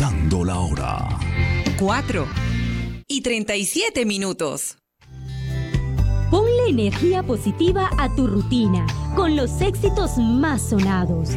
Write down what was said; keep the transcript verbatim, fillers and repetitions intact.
dando la hora. Cuatro y treinta y siete minutos. Ponle energía positiva a tu rutina con los éxitos más sonados.